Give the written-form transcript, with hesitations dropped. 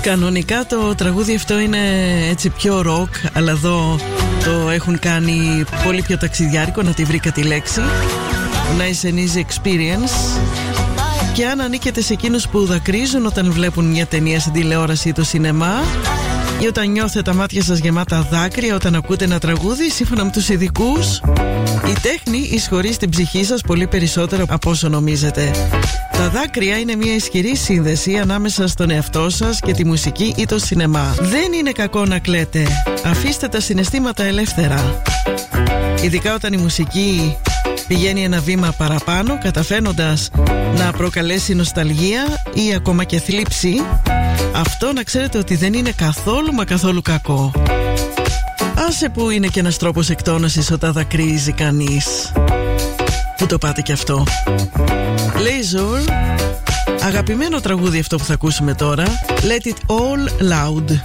Κανονικά το τραγούδι αυτό είναι έτσι πιο ροκ, αλλά εδώ το έχουν κάνει πολύ πιο ταξιδιάρικο, να τη βρήκα τη λέξη. Nice and easy experience. Και αν ανήκετε σε εκείνους που δακρύζουν όταν βλέπουν μια ταινία στην τηλεόραση ή το σινεμά, ή όταν νιώθετε τα μάτια σας γεμάτα δάκρυα όταν ακούτε ένα τραγούδι, σύμφωνα με τους ειδικούς, η τέχνη εισχωρεί στην ψυχή σας πολύ περισσότερο από όσο νομίζετε. Τα δάκρυα είναι μια ισχυρή σύνδεση ανάμεσα στον εαυτό σας και τη μουσική ή το σινεμά. Δεν είναι κακό να κλαίτε. Αφήστε τα συναισθήματα ελεύθερα. Ειδικά όταν η μουσική πηγαίνει ένα βήμα παραπάνω, καταφέρνοντας να προκαλέσει νοσταλγία ή ακόμα και θλίψη. Αυτό να ξέρετε ότι δεν είναι καθόλου μα καθόλου κακό. Άσε που είναι και ένας τρόπος εκτόνωσης όταν δακρύζει κανείς. Πού το πάτε κι αυτό. Leisure, αγαπημένο τραγούδι αυτό που θα ακούσουμε τώρα. Let it all loud.